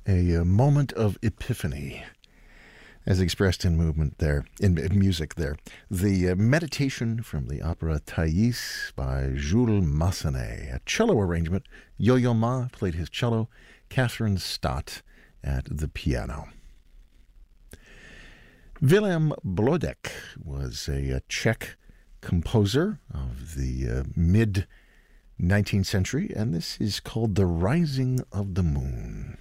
A moment of epiphany, as expressed in movement there, in music there. The meditation from the opera Thais by Jules Massenet, a cello arrangement. Yo-Yo Ma played his cello, Catherine Stott at the piano. Willem Blodek was a Czech composer of the mid 19th century, and this is called The Rising of the Moon.